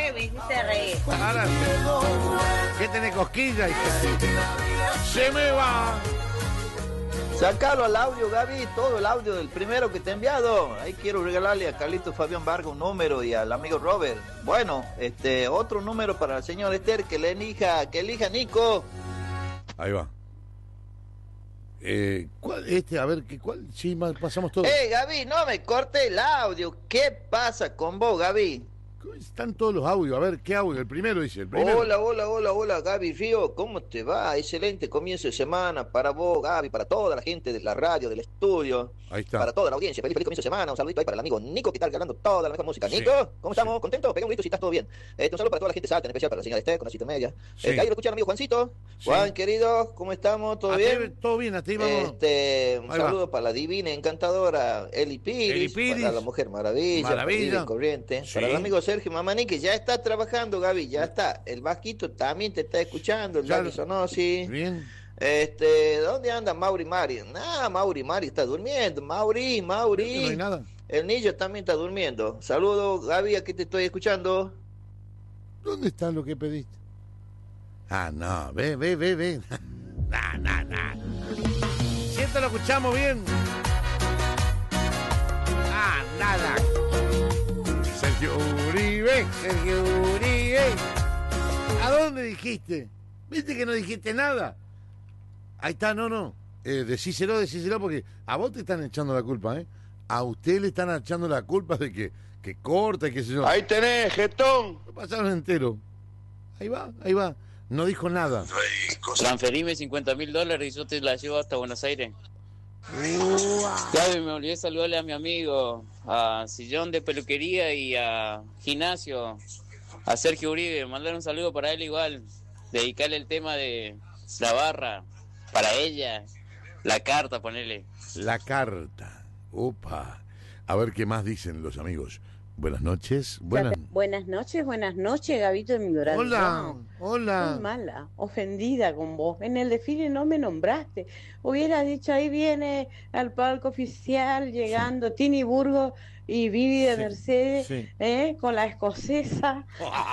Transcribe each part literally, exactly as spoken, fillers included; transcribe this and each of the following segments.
verdad que me hiciste reír. Ahora, ¿qué tenés cosquillas, hija? Se me va. Sácalo al audio, Gaby, todo el audio del primero que te he enviado. Ahí quiero regalarle a Carlito Fabián Vargas un número y al amigo Robert. Bueno, este, otro número para el señor Esther, que le elija, que elija Nico. Ahí va. Eh, ¿cuál, este, a ver, ¿qué, cuál? Sí, pasamos todo. Eh, Gaby, no me corte el audio. ¿Qué pasa con vos, Gaby? Están todos los audios. A ver, ¿qué audio? El primero dice, el primero. Hola, hola, hola, hola, Gaby Río. ¿Cómo te va? Excelente comienzo de semana para vos, Gaby, para toda la gente de la radio, del estudio. Ahí está. Para toda la audiencia. Feliz, feliz comienzo de semana. Un saludito ahí para el amigo Nico, que está regalando toda la mejor música. Sí. Nico, ¿cómo estamos? Sí. ¿Contentos? Pega un grito si estás todo bien. Este, un saludo para toda la gente salta, en especial para la señora Esther, con la cita media. Sí. Eh, ahí lo escucha el amigo Juancito. Sí. Juan, querido, ¿cómo estamos? ¿Todo Hasta bien? ahí, todo bien, hasta ahí vamos. Este, un Ahí saludo va. para la divina, encantadora Eli Piris, Eli Piris. para la Mujer Maravilla, Maravilla. para Lidia Corriente, Sí. para el amigo Sergio Mamani, que ya está trabajando, Gaby, ya está. El Vasquito también te está escuchando, el Ya Dani lo- Sonosi. Bien. Este, ¿dónde anda Mauri Mari? Nah, Mauri Mari está durmiendo. Mauri, Mauri. No hay nada. El niño también está durmiendo. Saludos, Gaby, aquí te estoy escuchando. ¿Dónde está lo que pediste? Ah, no, ve, ve, ve, ve. Nah, nah, nah. Siento lo escuchamos bien. Ah, nada. Sergio Uribe, Sergio Uribe. ¿A dónde dijiste? ¿Viste que no dijiste nada? Ahí está, no, no. Eh, decíselo, decíselo, porque a vos te están echando la culpa, ¿eh? A usted le están echando la culpa de que, que corta y qué sé yo. Ahí tenés, jetón. Lo pasaron entero. Ahí va, ahí va. No dijo nada. Transferime cincuenta mil dólares y yo te la llevo hasta Buenos Aires. Gaby, me olvidé saludarle a mi amigo, a Sillón de Peluquería y a Gimnasio, a Sergio Uribe. Mandar un saludo para él igual. Dedicarle el tema de la barra, para ella, la carta, ponele. La carta. Opa. A ver qué más dicen los amigos. Buenas noches. Buenas. Buenas noches, buenas noches, Gabito de mi corazón. Hola, hola. Muy mala, ofendida con vos. En el desfile no me nombraste. Hubieras dicho, ahí viene al palco oficial llegando Tini Burgos y Vivi de Sí, Mercedes, sí. ¿eh? Con la escocesa,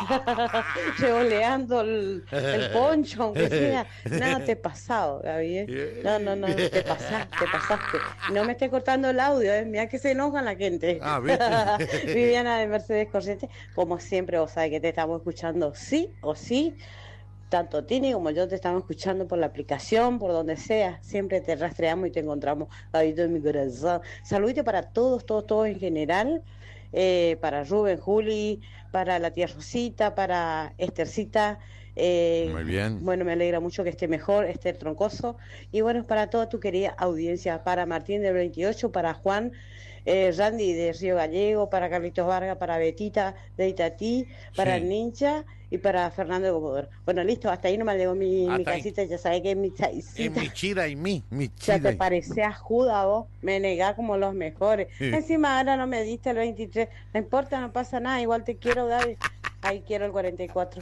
revoleando el, el poncho, aunque sea. Nada, te he pasado, Gaby. ¿eh? No, no, no, te pasaste, te pasaste. No me estés cortando el audio, ¿eh? Mira que se enoja la gente. Ah, ¿viste? Viviana de Mercedes Corrientes, como siempre, vos sabés que te estamos escuchando sí o sí. Tanto Tini como yo te estamos escuchando por la aplicación, por donde sea. Siempre te rastreamos y te encontramos, Gabito de mi corazón. Saludito para todos, todos, todos en general. Eh, para Rubén, Juli, para la tía Rosita, para Estercita. Eh, Muy bien. Bueno, me alegra mucho que esté mejor, Esther Troncoso. Y bueno, para toda tu querida audiencia, para Martín del veintiocho, para Juan, eh, Randy de Río Gallego, para Carlitos Vargas, para Betita de Itatí, para Sí. el Ninja y para Fernando de Comodoro. Bueno, listo, hasta ahí nomás llegó mi, mi Hasta ahí. casita, ya sabés que es mi Es chaisita. mi chira y mi, mi Ya chira. te parecés a Judas vos, me negás como los mejores. Sí. Encima ahora no me diste el veintitrés, no importa, no pasa nada, igual te quiero, Gaby. Ahí quiero el cuarenta y cuatro.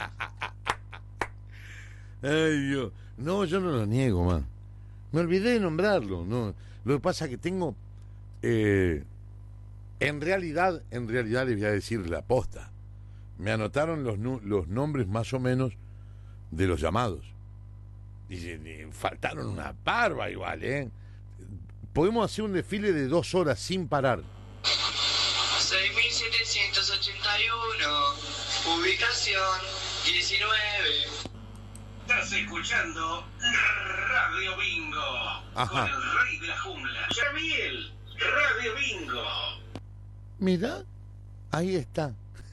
Ay, Dios. No, yo no lo niego, man. Me olvidé de nombrarlo. No. Lo que pasa es que tengo... eh, en realidad, en realidad les voy a decir la posta. Me anotaron los, nu- los nombres más o menos de los llamados. Dice, eh, faltaron una parva igual, ¿eh? Podemos hacer un desfile de dos horas sin parar. seis mil setecientos ochenta y uno, ubicación diecinueve. Estás escuchando Radio Bingo. Ajá. Con el rey de la jungla, Yamiel. Radio Bingo. Mira, ahí está.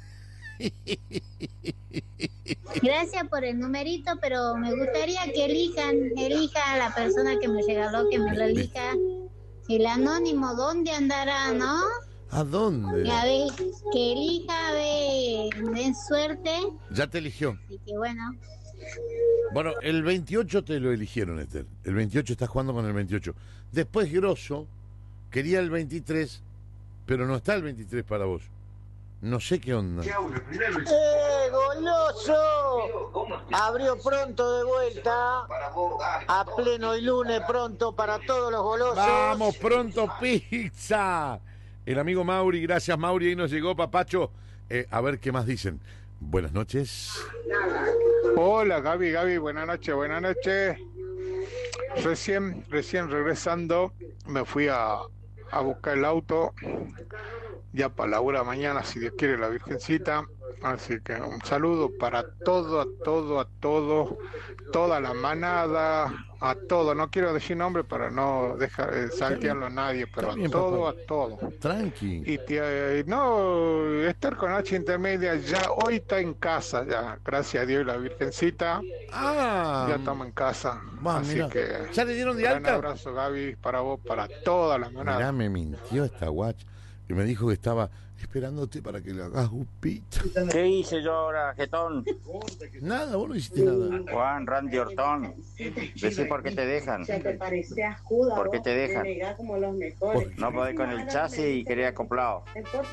Gracias por el numerito, pero me gustaría que elijan, elija a la persona que me regaló, que me lo elija. El anónimo, ¿dónde andará, no? ¿A dónde? A ver, que elija, a ver, den suerte. Ya te eligió. Así que bueno, Bueno, el veintiocho te lo eligieron, Esther. El veintiocho estás jugando con el veintiocho. Después Grosso quería el veintitrés, pero no está el veintitrés para vos. No sé qué onda. ¡Eh, goloso! Abrió pronto de vuelta. A pleno y lunes pronto para todos los golosos. ¡Vamos, pronto, pizza! El amigo Mauri, gracias Mauri, ahí nos llegó, papacho. Eh, a ver qué más dicen. Buenas noches. Hola Gaby, Gaby, buenas noches, buenas noches. Recién, recién regresando, me fui a, a buscar el auto, ya para la hora de mañana, si Dios quiere, la Virgencita. Así que un saludo para todo, a todo, a todo, toda la manada, a todo. No quiero decir nombre para no dejar eh, saltearlo a nadie, pero a todo, a todo. Tranqui. Y te, no, estar con H intermedia ya hoy está en casa, ya, gracias a Dios y la Virgencita. Ah. Ya estamos en casa. Va, así mira. que. ¿Ya le dieron de un alta? gran abrazo, Gaby, para vos, para toda la manada. Mirá, me mintió esta guacha, que me dijo que estaba esperándote para que le hagas upita. ¿Qué hice yo ahora, jetón? Nada, vos no hiciste nada. Juan, Randy Ortón, decí por qué te dejan. ¿Por qué te dejan? No podés con el chasis y quería acoplado.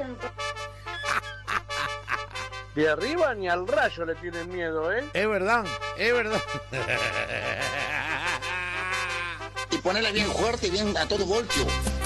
De arriba ni al rayo le tienen miedo, ¿eh? Es verdad, es verdad. Y ponela bien fuerte, bien a todo voltio.